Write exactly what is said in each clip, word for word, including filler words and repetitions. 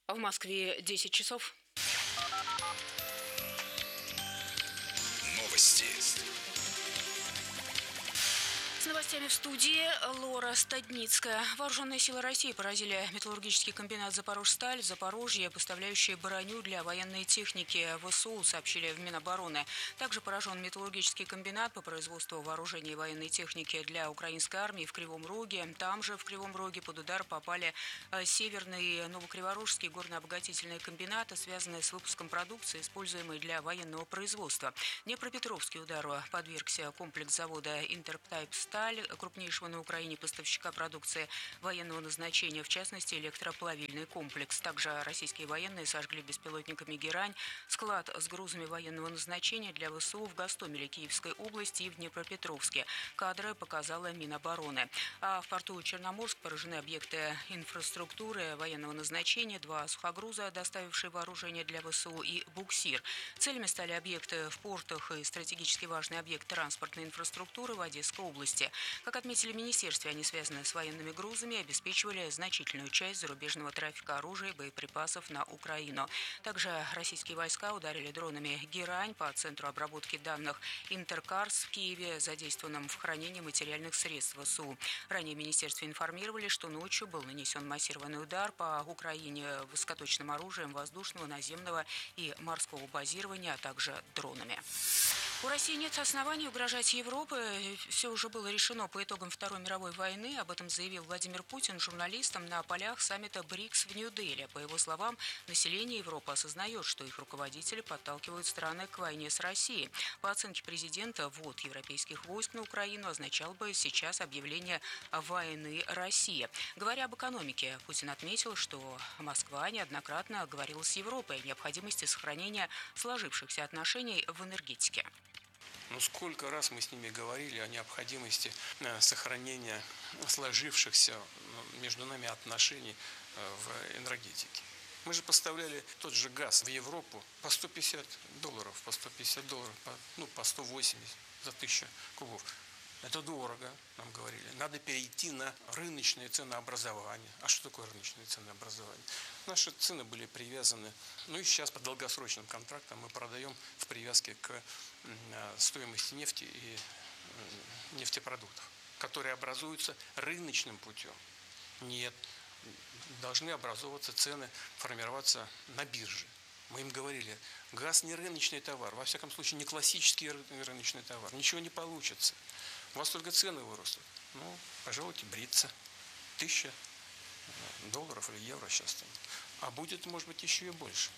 В Москве десять часов. Новости. С новостями в студии Лора Стадницкая. Вооруженные силы России поразили металлургический комбинат «Запорожсталь» в Запорожье, поставляющий броню для военной техники ВСУ, сообщили в Минобороны. Также поражен металлургический комбинат по производству вооружений и военной техники для украинской армии в Кривом Роге. Там же, в Кривом Роге, под удар попали Северный Новокриворожский горно-обогатительные комбинаты, связанные с выпуском продукции, используемой для военного производства. Днепропетровский удару подвергся комплекс завода «Интерптайп Сталь», крупнейшего на Украине поставщика продукции военного назначения, в частности, электроплавильный комплекс. Также российские военные сожгли беспилотниками «Герань» склад с грузами военного назначения для ВСУ в Гостомеле Киевской области и в Днепропетровске. Кадры показала Минобороны. А в порту Черноморск поражены объекты инфраструктуры военного назначения, два сухогруза, доставившие вооружение для ВСУ, и буксир. Целями стали объекты в портах и стратегически важный объект транспортной инфраструктуры в Одесской области. Как отметили в министерстве, они связаны с военными грузами и обеспечивали значительную часть зарубежного трафика оружия и боеприпасов на Украину. Также российские войска ударили дронами «Герань» по центру обработки данных «Интеркарс» в Киеве, задействованном в хранении материальных средств ВСУ. Ранее в министерстве информировали, что ночью был нанесен массированный удар по Украине высокоточным оружием воздушного, наземного и морского базирования, а также дронами. У России нет оснований угрожать Европе. Все уже было решено по итогам Второй мировой войны. Об этом заявил Владимир Путин журналистам на полях саммита БРИКС в Нью-Дели. По его словам, население Европы осознает, что их руководители подталкивают страны к войне с Россией. По оценке президента, ввод европейских войск на Украину означал бы сейчас объявление войны России. Говоря об экономике, Путин отметил, что Москва неоднократно говорила с Европой о необходимости сохранения сложившихся отношений в энергетике. Ну, сколько раз мы с ними говорили о необходимости сохранения сложившихся между нами отношений в энергетике. Мы же поставляли тот же газ в Европу по сто пятьдесят долларов, по сто пятьдесят долларов, по, ну, по сто восемьдесят за тысячу кубов. Это дорого, нам говорили. Надо перейти на рыночное ценообразование. А что такое рыночное ценообразование? Наши цены были привязаны, ну и сейчас по долгосрочным контрактам мы продаем в привязке к стоимости нефти и нефтепродуктов, которые образуются рыночным путем. Нет, должны образовываться цены, формироваться на бирже. Мы им говорили, газ не рыночный товар, во всяком случае не классический рыночный товар, ничего не получится. У вас только цены вырастут. Ну, пожалуйте, бриться. Тысяча долларов или евро сейчас там. А будет, может быть, еще и больше.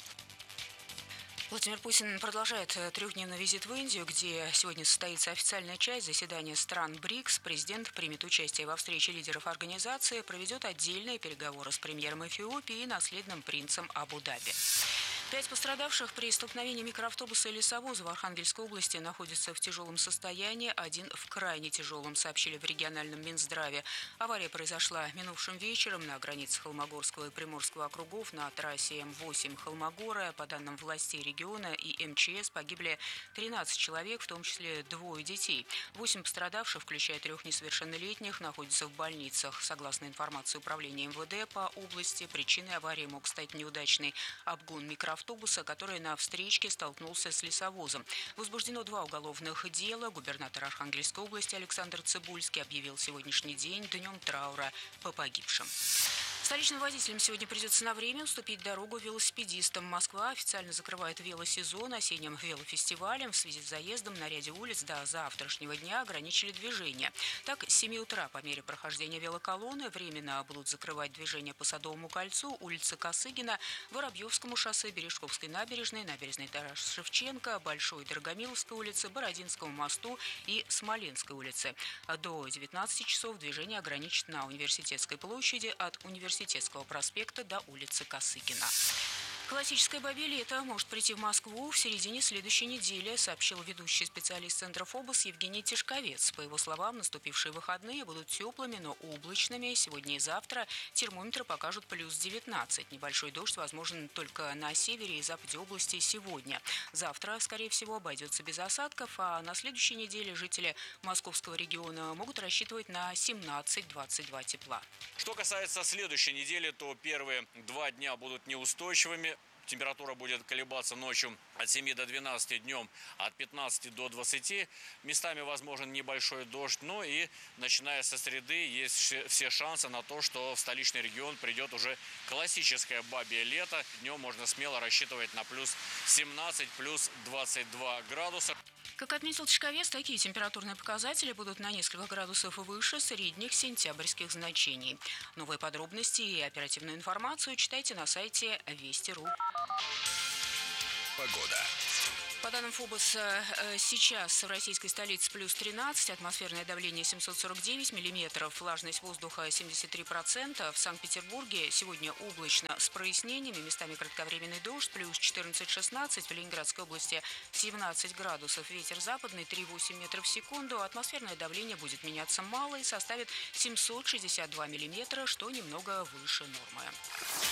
Владимир Путин продолжает трехдневный визит в Индию, где сегодня состоится официальная часть заседания стран БРИКС. Президент примет участие во встрече лидеров организации, проведет отдельные переговоры с премьером Эфиопии и наследным принцем Абу-Даби. Пять пострадавших при столкновении микроавтобуса и лесовоза в Архангельской области находятся в тяжелом состоянии, один в крайне тяжелом, сообщили в региональном Минздраве. Авария произошла минувшим вечером на границе Холмогорского и Приморского округов на трассе М восемь Холмогория. По данным властей региона и эм че эс погибли тринадцать человек, в том числе двое детей. Восемь пострадавших, включая трех несовершеннолетних, находятся в больницах. Согласно информации управления эм вэ дэ по области, причиной аварии мог стать неудачный обгон микроавтобуса, автобуса, который на встречке столкнулся с лесовозом. Возбуждено два уголовных дела. Губернатор Архангельской области Александр Цыбульский объявил сегодняшний день днем траура по погибшим. Столичным водителям сегодня придется на время уступить дорогу велосипедистам. Москва официально закрывает велосезон. Осенним велофестивалем в связи с заездом на ряде улиц до завтрашнего дня ограничили движение. Так, с семи утра по мере прохождения велоколонны временно будут закрывать движение по Садовому кольцу, улице Косыгина, Воробьевскому шоссе, Бережковской набережной, набережной Тараса Шевченко, Большой Драгомиловской улице, Бородинскому мосту и Смоленской улице. До девятнадцати часов движение ограничит на Университетской площади от Университетского проспекта до улицы Косыгина. Классическое бабье лето может прийти в Москву в середине следующей недели, сообщил ведущий специалист Центра ФОБОС Евгений Тишковец. По его словам, наступившие выходные будут теплыми, но облачными. Сегодня и завтра термометры покажут плюс девятнадцать. Небольшой дождь возможен только на севере и западе области сегодня. Завтра, скорее всего, обойдется без осадков, а на следующей неделе жители московского региона могут рассчитывать на семнадцать-двадцать два тепла. Что касается следующей недели, то первые два дня будут неустойчивыми. Температура будет колебаться ночью от семи до двенадцати, днем от пятнадцати до двадцати. Местами возможен небольшой дождь. Ну и начиная со среды есть все шансы на то, что в столичный регион придет уже классическое бабье лето. Днем можно смело рассчитывать на плюс семнадцать, плюс двадцать два градуса. Как отметил Тишковец, такие температурные показатели будут на несколько градусов выше средних сентябрьских значений. Новые подробности и оперативную информацию читайте на сайте Вести точка ру. Погода. По данным ФОБОС, сейчас в российской столице плюс тринадцать, атмосферное давление семьсот сорок девять миллиметров, влажность воздуха семьдесят три процента. В Санкт-Петербурге сегодня облачно с прояснениями, местами кратковременный дождь, плюс четырнадцать-шестнадцать, в Ленинградской области семнадцать градусов, ветер западный три целых восемь метров в секунду, атмосферное давление будет меняться мало и составит семьсот шестьдесят два миллиметра, что немного выше нормы.